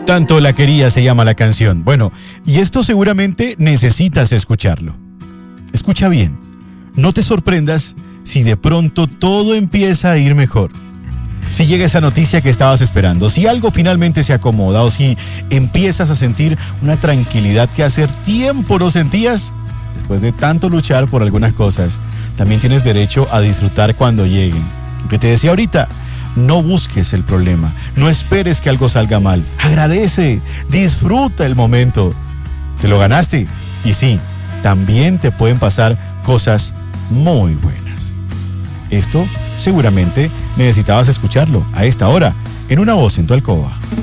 Tanto la quería se llama la canción. Bueno, y esto seguramente necesitas escucharlo. Escucha bien. No te sorprendas si de pronto todo empieza a ir mejor. Si llega esa noticia que estabas esperando, si algo finalmente se acomoda o si empiezas a sentir una tranquilidad que hace tiempo no sentías, después de tanto luchar por algunas cosas, también tienes derecho a disfrutar cuando lleguen. Lo que te decía ahorita, no busques el problema, no esperes que algo salga mal, agradece, disfruta el momento. Te lo ganaste y sí, también te pueden pasar cosas muy buenas. Esto seguramente necesitabas escucharlo a esta hora, en Una Voz en tu Alcoba.